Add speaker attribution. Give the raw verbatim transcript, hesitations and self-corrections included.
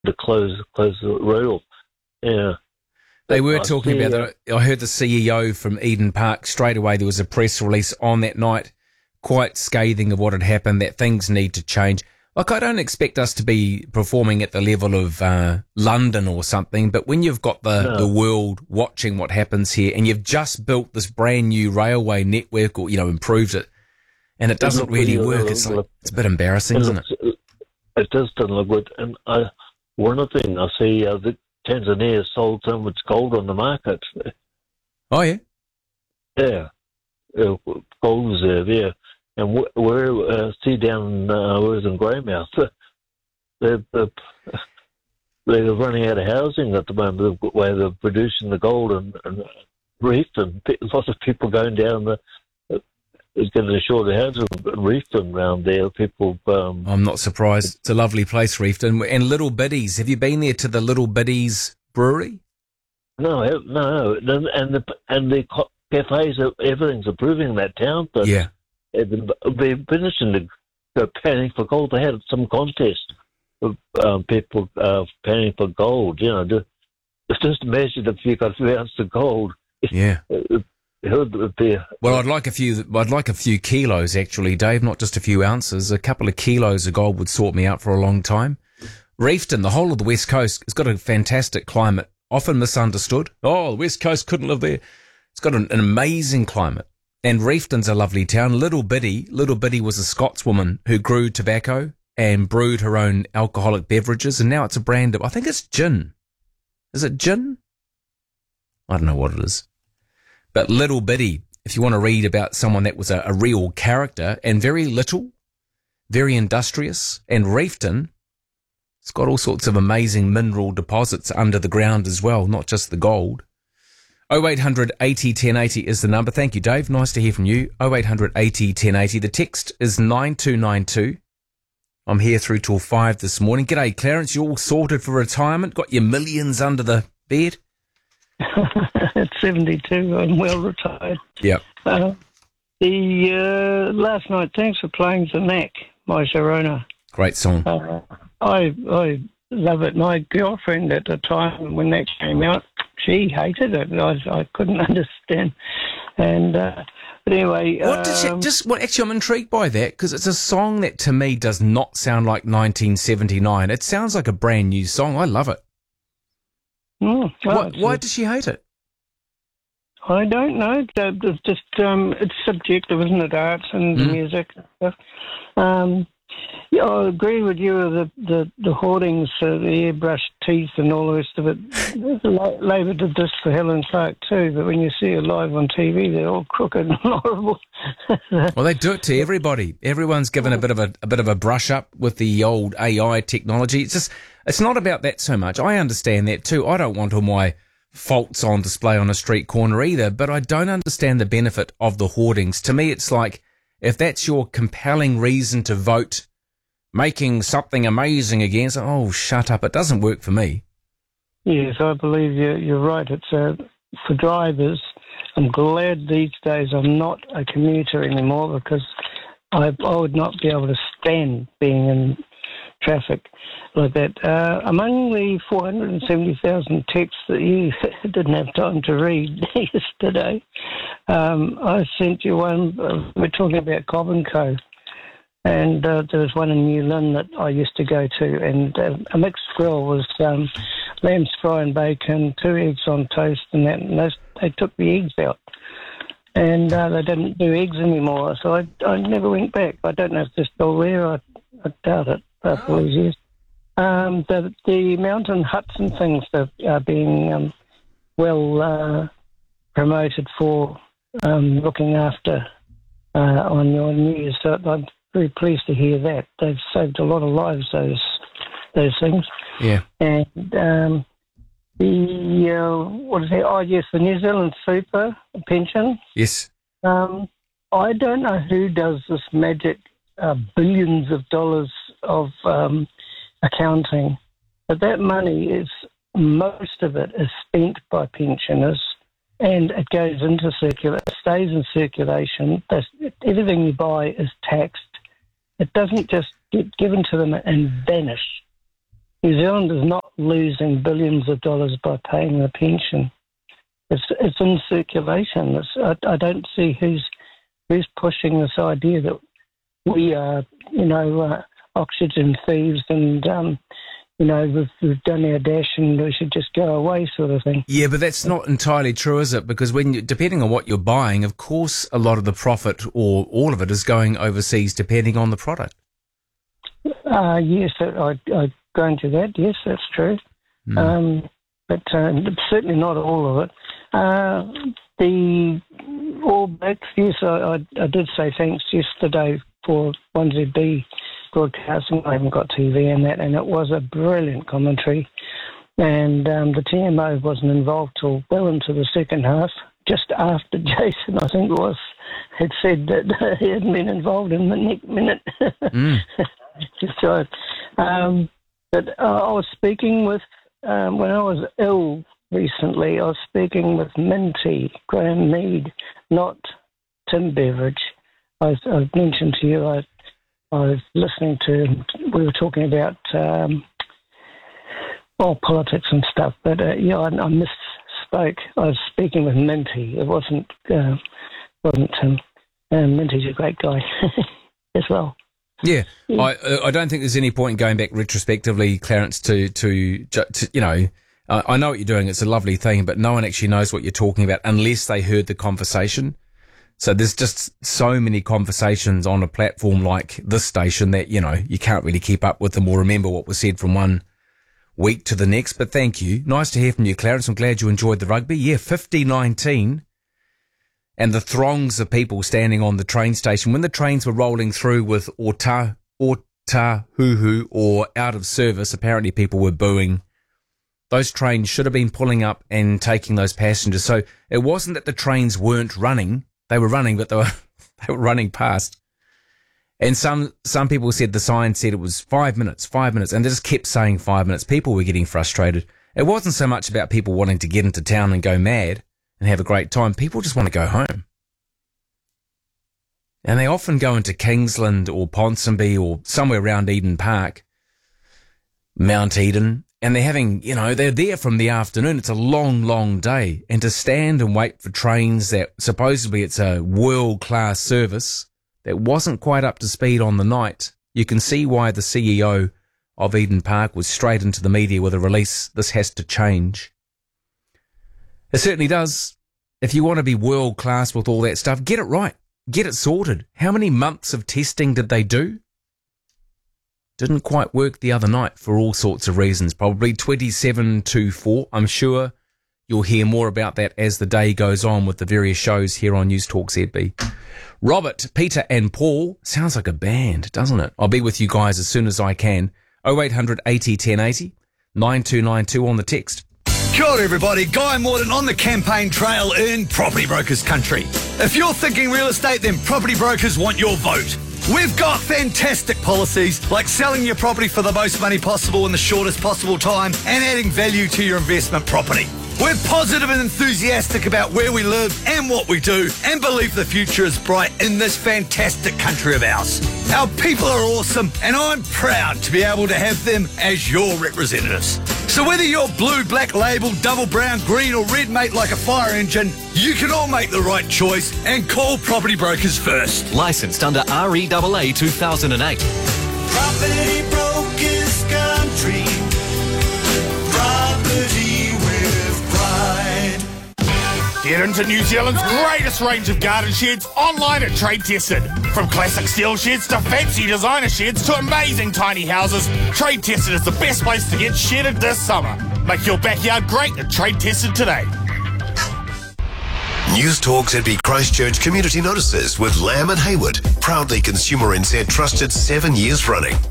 Speaker 1: to close close the road off. Yeah.
Speaker 2: They were
Speaker 1: I
Speaker 2: talking
Speaker 1: see,
Speaker 2: about that. I heard the C E O from Eden Park straight away. There was a press release on that night, quite scathing of what had happened, that things need to change. Like, I don't expect us to be performing at the level of uh, London or something, but when you've got the,
Speaker 1: No.
Speaker 2: the world watching what happens here, and you've just built this brand new railway network, or, you know, improved it, and it doesn't
Speaker 1: looks
Speaker 2: really
Speaker 1: really
Speaker 2: work,
Speaker 1: good.
Speaker 2: it's like, it's a bit embarrassing,
Speaker 1: It
Speaker 2: isn't
Speaker 1: looks,
Speaker 2: it?
Speaker 1: it does doesn't look good. And I, one other thing, I see uh, that Tanzania sold so much gold on the market.
Speaker 2: Oh, yeah?
Speaker 1: Yeah, uh, gold reserve. Yeah, and wh- where uh, see down uh, where's in Greymouth, they're, they're they're running out of housing at the moment. The way they're producing the gold and, and reef, and pe- lots of people going down the. It's getting a shorter houses in Reefton around there. People. Um,
Speaker 2: I'm not surprised. It's a lovely place, Reefton. And Little Biddies. Have you been there to the Little Biddies brewery?
Speaker 1: no, no, no, and the and the co- cafes, everything's improving in that town. But
Speaker 2: Yeah.
Speaker 1: they've been, they've finishing the, the panning for gold. They had some contest of um, people uh, panning for gold. You know, just, just imagine if you got three ounces of gold.
Speaker 2: Yeah.
Speaker 1: It, it would be.
Speaker 2: Well, I'd like a few. I'd like a few kilos, actually, Dave. Not just a few ounces. A couple of kilos of gold would sort me out for a long time. Reefton, the whole of the West Coast, has got a fantastic climate. Often misunderstood. Oh, the West Coast couldn't live there. It's got an, an amazing climate. And Reefton's a lovely town. Little Biddy, Little Biddy was a Scotswoman who grew tobacco and brewed her own alcoholic beverages, and now it's a brand of, I think it's gin. Is it gin? I don't know what it is. But Little Biddy, if you want to read about someone that was a, a real character and very little, very industrious, and Reefton, it's got all sorts of amazing mineral deposits under the ground as well, not just the gold. oh eight hundred eighty ten eighty is the number. Thank you, Dave. Nice to hear from you. oh eight hundred eighty ten eighty. The text is nine two nine two. I'm here through till five this morning. G'day, Clarence. You all sorted for retirement? Got your millions under the bed?
Speaker 3: At seventy-two, I'm well retired.
Speaker 2: Yep.
Speaker 3: Uh, the uh, last night, thanks for playing the Knack, My Sharona.
Speaker 2: Great song.
Speaker 3: Uh, I I love it. My girlfriend at the time when that came out, she hated it. I I couldn't understand. And uh, but anyway,
Speaker 2: What did
Speaker 3: um,
Speaker 2: you, just what? Actually, I'm intrigued by that because it's a song that to me does not sound like nineteen seventy-nine. It sounds like a brand new song. I love it.
Speaker 3: mm, well,
Speaker 2: Why,
Speaker 3: it's-
Speaker 2: why does she hate it?
Speaker 3: I don't know. It's just um, it's subjective, isn't it? Arts and
Speaker 2: Mm.
Speaker 3: music and stuff. Um, yeah, I agree with you. The the, the hoardings, uh, the airbrushed teeth, and all the rest of it. La- Labor did this for Helen Clark too, but when you see it live on T V, they're all crooked and horrible.
Speaker 2: Well, they do it to everybody. Everyone's given a bit of a, a bit of a brush up with the old A I technology. It's just it's not about that so much. I understand that too. I don't want all my faults on display on a street corner either, but I don't understand the benefit of the hoardings. To me, it's like, if that's your compelling reason to vote, making something amazing again, so, oh, shut up. It doesn't work for me.
Speaker 3: Yes, I believe you're, you're right. It's uh, for drivers. I'm glad these days I'm not a commuter anymore because I, I would not be able to stand being in traffic like that. Uh, among the four hundred seventy thousand texts that you didn't have time to read yesterday, um, I sent you one. Uh, we're talking about Cobb and Co. And uh, there was one in New Lynn that I used to go to, and uh, a mixed grill was um, lamb fry and bacon, two eggs on toast, and that. And those, they took the eggs out, and uh, they didn't do eggs anymore. So I, I never went back. I don't know if they're still there. I, I doubt it. After all these years. Um, the the mountain huts and things that are being um, well uh, promoted for um, looking after uh, on your news. So I'm very pleased to hear that. They've saved a lot of lives, those those things.
Speaker 2: Yeah.
Speaker 3: And um, the, uh, what is it? Oh, yes, the New Zealand Super pension.
Speaker 2: Yes.
Speaker 3: Um, I don't know who does this magic uh, billions of dollars of um, accounting, but that money is, most of it is spent by pensioners, and it goes into circulation, it stays in circulation. That's, everything you buy is taxed. It doesn't just get given to them and vanish. New Zealand is not losing billions of dollars by paying a pension. It's it's in circulation. It's, I, I don't see who's who's pushing this idea that we are, you know, uh, oxygen thieves and, um, you know, we've, we've done our dash and we should just go away sort of thing.
Speaker 2: Yeah, but that's not entirely true, is it? Because when you, depending on what you're buying, of course, a lot of the profit or all of it is going overseas depending on the product.
Speaker 3: Uh, yes, I, I go into that. Yes, that's true. Mm. Um, but uh, certainly not all of it. Uh, the All Blacks, yes, I, I, I did say thanks yesterday for one Z B broadcasting. I haven't got T V and that, and it was a brilliant commentary. And um, the T M O wasn't involved till well into the second half, just after Jason, I think it was, had said that he hadn't been involved in the next minute. Mm. So, um, but uh, I was speaking with, um, when I was ill recently, I was speaking with Minty, Graham Mead, not Tim Beveridge. I, I mentioned to you, I, I was listening to, we were talking about, um, well, politics and stuff, but uh, yeah, I, I misspoke. I was speaking with Minty. It wasn't, uh, wasn't Tim. And Minty's a great guy as well.
Speaker 2: Yeah, yeah. I I don't think there's any point in going back retrospectively, Clarence, to, to, to you know, uh, I know what you're doing. It's a lovely thing, but no one actually knows what you're talking about unless they heard the conversation. So there's just so many conversations on a platform like this station that, you know, you can't really keep up with them or remember what was said from one week to the next. But thank you. Nice to hear from you, Clarence. I'm glad you enjoyed the rugby. Yeah, fifty nineteen. And the throngs of people standing on the train station when the trains were rolling through with Ota, Otahuhu or out of service, apparently people were booing. Those trains should have been pulling up and taking those passengers. So it wasn't that the trains weren't running. They were running, but they were, they were running past. And some, some people said the sign said it was five minutes, five minutes, and they just kept saying five minutes. People were getting frustrated. It wasn't so much about people wanting to get into town and go mad and have a great time. People just want to go home. And they often go into Kingsland or Ponsonby or somewhere around Eden Park, Mount Eden, and they're having, you know, they're there from the afternoon. It's a long, long day. And to stand and wait for trains that supposedly it's a world-class service that wasn't quite up to speed on the night, you can see why the C E O of Eden Park was straight into the media with a release. This has to change. It certainly does. If you want to be world-class with all that stuff, get it right. Get it sorted. How many months of testing did they do? Didn't quite work the other night for all sorts of reasons. Probably twenty-seven to four. I'm sure you'll hear more about that as the day goes on with the various shows here on News Talk Z B. Robert, Peter and Paul. Sounds like a band, doesn't it? I'll be with you guys as soon as I can. oh eight hundred eighty ten eighty, nine two nine two on the text.
Speaker 4: Kia ora everybody, Guy Morton on the campaign trail in Property Brokers country. If you're thinking real estate, then Property Brokers want your vote. We've got fantastic policies like selling your property for the most money possible in the shortest possible time and adding value to your investment property. We're positive and enthusiastic about where we live and what we do and believe the future is bright in this fantastic country of ours. Our people are awesome and I'm proud to be able to have them as your representatives. So whether you're blue, black label, double brown, green or red mate like a fire engine, you can all make the right choice and call Property Brokers first.
Speaker 5: Licensed under R E A A two thousand eight.
Speaker 6: Property Brokers country. Property with pride.
Speaker 7: Get into New Zealand's greatest range of garden sheds online at Trade Tested. From classic steel sheds to fancy designer sheds to amazing tiny houses, Trade Tested is the best place to get shedded this summer. Make your backyard great at Trade Tested today.
Speaker 8: News Talk Z B Christchurch Community Notices with Lamb and Hayward. Proudly Consumer N Z trusted seven years running.